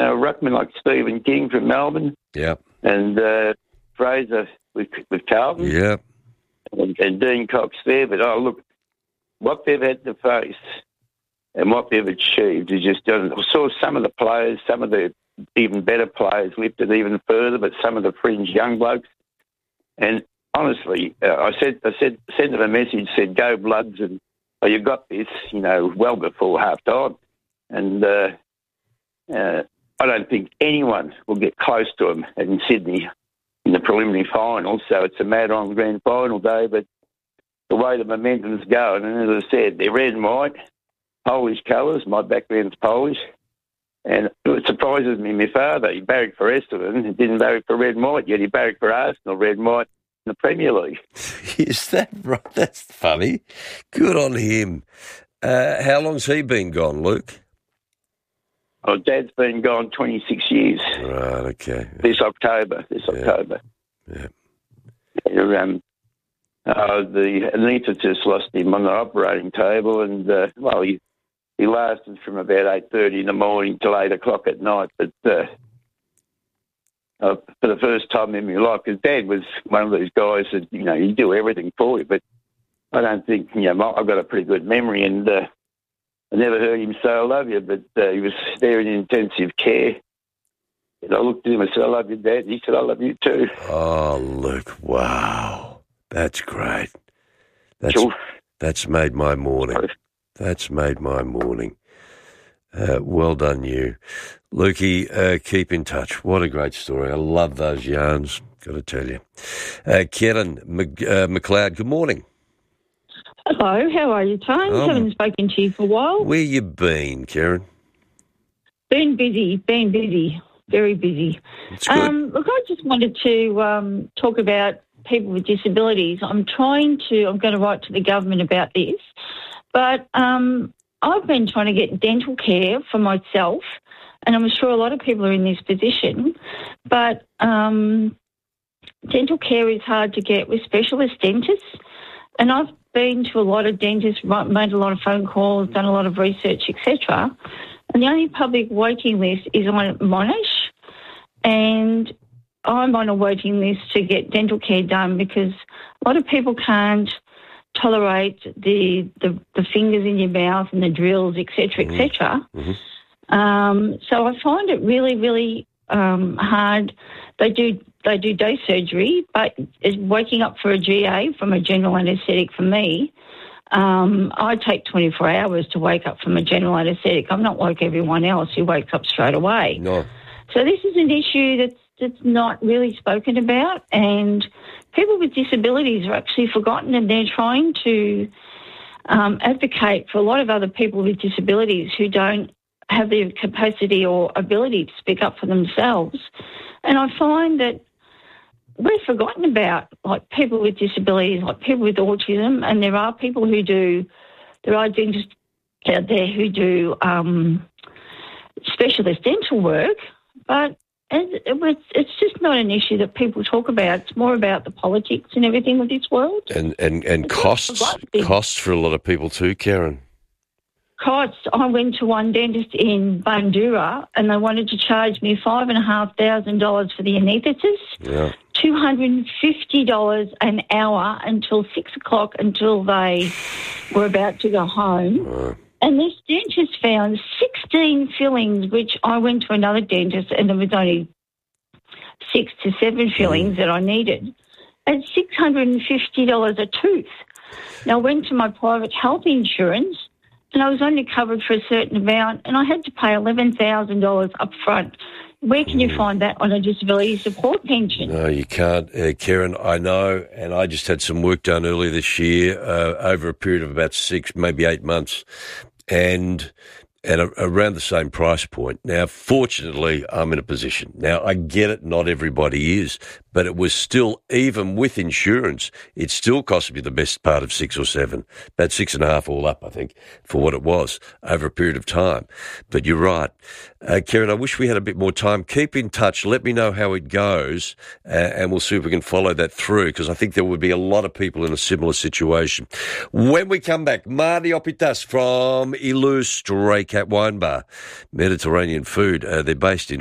ruckman like Stephen King from Melbourne. Yeah. And Fraser with Carlton. Yeah. And Dean Cox there. But, look, what they've had to face and what they've achieved is just done. I saw some of the players, some of the even better players lifted even further, but some of the fringe young blokes. And honestly, I sent them a message, said, go Bloods, and you got this, well before half-time. And I don't think anyone will get close to them in Sydney in the preliminary final. So it's a mad-on grand final day, but the way the momentum's going, and as I said, they're red and white, Polish colours. My background's Polish. And it surprises me, my father, he barracked for Essendon, he didn't barrack for red and white, yet he barracked for Arsenal, red and white, in the Premier League. Is that right? That's funny. Good on him. How long's he been gone, Luke? Oh, Dad's been gone 26 years. Right, okay. This October. Yeah. The anaesthetist lost him on the operating table, and, he lasted from about 8:30 in the morning till 8 o'clock at night. But for the first time in my life, because Dad was one of those guys that, you do everything for you. But I don't think, I've got a pretty good memory, and I never heard him say, I love you, but he was there in intensive care. And I looked at him and said, I love you, Dad. He said, I love you too. Oh, Luke, wow. That's great. That's made my morning. That's made my morning. Well done, you. Lukey, keep in touch. What a great story. I love those yarns, got to tell you. Kieran McLeod, good morning. Hello, how are you, Tone? Haven't spoken to you for a while. Where you been, Kieran? Been busy, very busy. That's good. Look, I just wanted to talk about people with disabilities. I'm going to write to the government about this. But I've been trying to get dental care for myself, and I'm sure a lot of people are in this position, but dental care is hard to get with specialist dentists, and I've been to a lot of dentists, made a lot of phone calls, done a lot of research, etc., and the only public waiting list is on Monash, and I'm on a waiting list to get dental care done because a lot of people can't tolerate the fingers in your mouth and the drills, etc., etc. Mm-hmm. So I find it really, really hard. They do day surgery, but waking up for a GA from a general anaesthetic for me, I take 24 hours to wake up from a general anaesthetic. I'm not like everyone else who wakes up straight away. No. So this is an issue that's not really spoken about, and people with disabilities are actually forgotten, and they're trying to advocate for a lot of other people with disabilities who don't have the capacity or ability to speak up for themselves. And I find that we're forgotten about, like people with disabilities, like people with autism, and there are dentists out there who do specialist dental work, but it's just not an issue that people talk about. It's more about the politics and everything of this world. And costs for a lot of people too, Karen. Costs. I went to one dentist in Bundoora and they wanted to charge me $5,500 for the anaesthetist, yeah. $250 an hour until 6 o'clock until they were about to go home. Right. And this dentist found 16 fillings, which I went to another dentist and there was only 6 to 7 fillings that I needed, at $650 a tooth. Now, I went to my private health insurance and I was only covered for a certain amount and I had to pay $11,000 up front. Where can you find that on a disability support pension? No, you can't, Karen. I know, and I just had some work done earlier this year over a period of about 6, maybe 8 months, and around the same price point. Now, fortunately, I'm in a position. Now, I get it, not everybody is, but it was still, even with insurance, it still cost me the best part of 6 or 7, about 6.5 all up, I think, for what it was over a period of time. But you're right. Karen, I wish we had a bit more time. Keep in touch. Let me know how it goes, and we'll see if we can follow that through, because I think there would be a lot of people in a similar situation. When we come back, Marty Opitas from Illustrate. Cat Wine Bar, Mediterranean food. They're based in